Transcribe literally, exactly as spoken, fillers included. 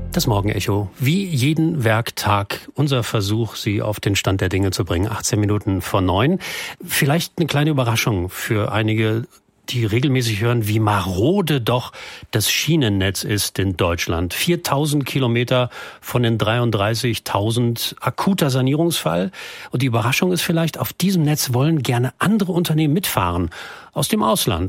Das Morgenecho, wie jeden Werktag, unser Versuch, Sie auf den Stand der Dinge zu bringen. achtzehn Minuten vor neun. Vielleicht eine kleine Überraschung für einige, die regelmäßig hören, wie marode doch das Schienennetz ist in Deutschland. viertausend Kilometer von den dreiunddreißigtausend, akuter Sanierungsfall. Und die Überraschung ist vielleicht, auf diesem Netz wollen gerne andere Unternehmen mitfahren. Aus dem Ausland.